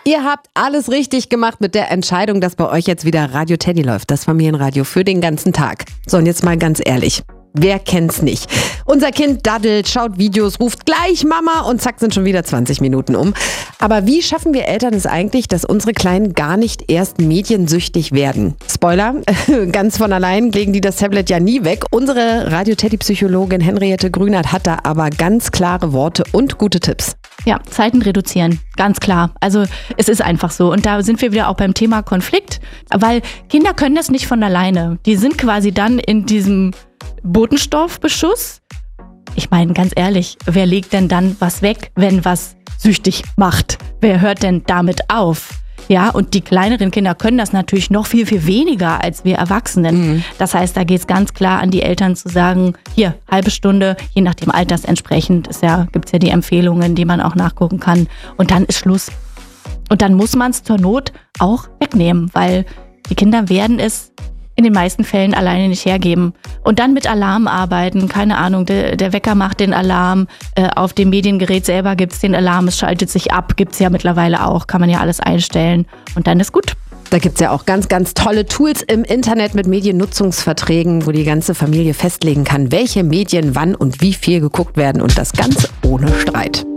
Ihr habt alles richtig gemacht mit der Entscheidung, dass bei euch jetzt wieder Radio Teddy läuft, das Familienradio für den ganzen Tag. So, und jetzt mal ganz ehrlich. Wer kennt's nicht? Unser Kind daddelt, schaut Videos, ruft gleich Mama und zack sind schon wieder 20 Minuten um. Aber wie schaffen wir Eltern es eigentlich, dass unsere Kleinen gar nicht erst mediensüchtig werden? Spoiler, ganz von allein legen die das Tablet ja nie weg. Unsere Radio-Teddy-Psychologin Henriette Grünert hat da aber ganz klare Worte und gute Tipps. Ja, Zeiten reduzieren, ganz klar. Also es ist einfach so. Und da sind wir wieder auch beim Thema Konflikt, weil Kinder können das nicht von alleine. Die sind quasi dann in diesem Botenstoffbeschuss. Ich meine, ganz ehrlich, wer legt denn dann was weg, wenn was süchtig macht? Wer hört denn damit auf? Ja, und die kleineren Kinder können das natürlich noch viel, viel weniger als wir Erwachsenen. Das heißt, da geht es ganz klar an die Eltern zu sagen, hier, halbe Stunde, je nach dem Altersentsprechend, gibt's ja die Empfehlungen, die man auch nachgucken kann. Und dann ist Schluss. Und dann muss man es zur Not auch wegnehmen, weil die Kinder werden es in den meisten Fällen alleine nicht hergeben. Und dann mit Alarm arbeiten, keine Ahnung, der Wecker macht den Alarm, auf dem Mediengerät selber gibt's den Alarm, es schaltet sich ab, gibt's ja mittlerweile auch, kann man ja alles einstellen und dann ist gut. Da gibt's ja auch ganz, ganz tolle Tools im Internet mit Mediennutzungsverträgen, wo die ganze Familie festlegen kann, welche Medien wann und wie viel geguckt werden und das Ganze ohne Streit.